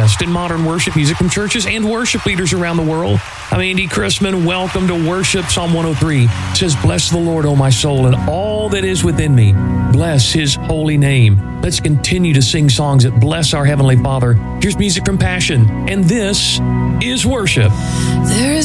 best in modern worship music from churches and worship leaders around the world. I'm Andy Chrisman. Welcome to Worship. Psalm 103 says, "Bless the Lord, O my soul, and all that is within me. Bless His holy name." Let's continue to sing songs that bless our Heavenly Father. Here's music from Passion, and this is worship. There is